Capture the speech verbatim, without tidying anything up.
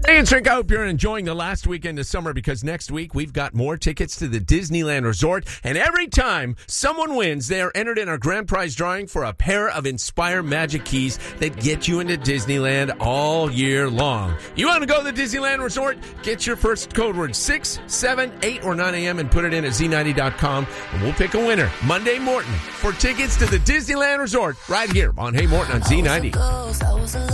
Hey, it's Rick. I hope you're enjoying the last weekend of summer because next week we've got more tickets to the Disneyland Resort. And every time someone wins, they are entered in our grand prize drawing for a pair of Inspire Magic Keys that get you into Disneyland all year long. You want to go to the Disneyland Resort? Get your first code word six, seven, eight, or nine a.m. and put it in at Z ninety dot com. And we'll pick a winner Monday morning for tickets to the Disneyland Resort right here on Hey Morton on Z ninety.